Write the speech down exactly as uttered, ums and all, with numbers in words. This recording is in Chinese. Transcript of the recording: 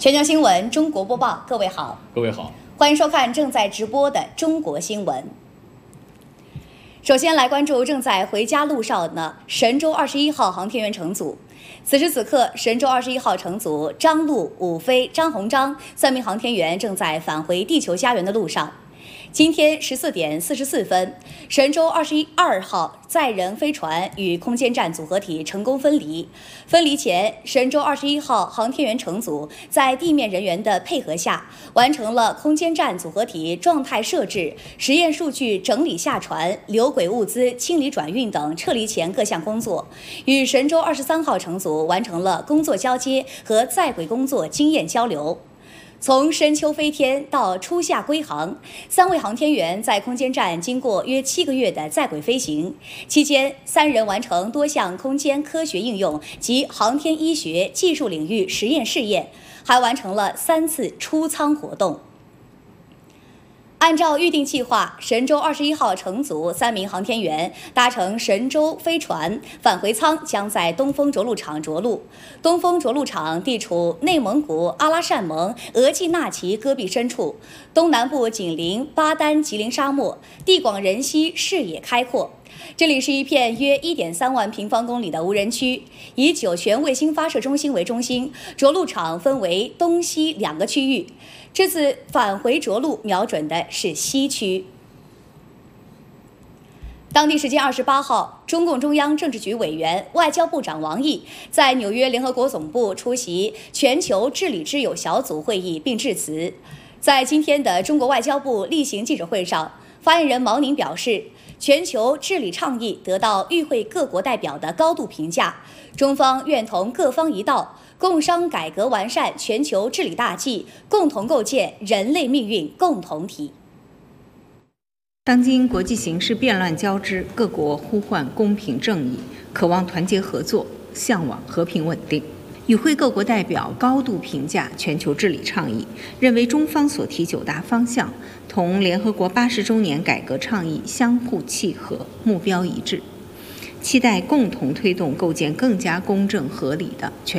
全球新闻中国播报，各位好， 各位好， 欢迎收看正在直播的中国新闻。首先来关注正在回家路上的神舟二十一号航天员乘组。此时此刻，神舟二十一号乘组张陆、武飞、张鸿章三名航天员正在返回地球家园的路上。今天十四点四十四分，神舟二十一二号载人飞船与空间站组合体成功分离。分离前，神舟二十一号航天员乘组在地面人员的配合下，完成了空间站组合体状态设置、实验数据整理下传、留轨物资清理转运等撤离前各项工作，与神舟二十三号乘组完成了工作交接和在轨工作经验交流。从深秋飞天到初夏归航，三位航天员在空间站经过约七个月的在轨飞行，期间三人完成多项空间科学应用及航天医学技术领域实验试验，还完成了三次出舱活动。按照预定计划，神舟二十一号乘组三名航天员搭乘神舟飞船返回舱，将在东风着陆场着陆。东风着陆场地处内蒙古阿拉善盟额济纳旗戈壁深处，东南部紧邻巴丹吉林沙漠，地广人稀，视野开阔。这里是一片约 一点三万平方公里的无人区，以酒泉卫星发射中心为中心，着陆场分为东西两个区域。这次返回着陆瞄准的是西区。当地时间二十八号，中共中央政治局委员、外交部长王毅在纽约联合国总部出席全球治理之友小组会议并致辞。在今天的中国外交部例行记者会上，发言人毛宁表示，全球治理倡议得到与会各国代表的高度评价，中方愿同各方一道，共商改革完善全球治理大计，共同构建人类命运共同体。 当今国际形势变乱交织，各国呼唤公平正义，渴望团结合作，向往和平稳定。与会各国代表高度评价全球治理倡议，认为中方所提九大方向同联合国八十周年改革倡议相互契合，目标一致，期待共同推动构建更加公正合理的全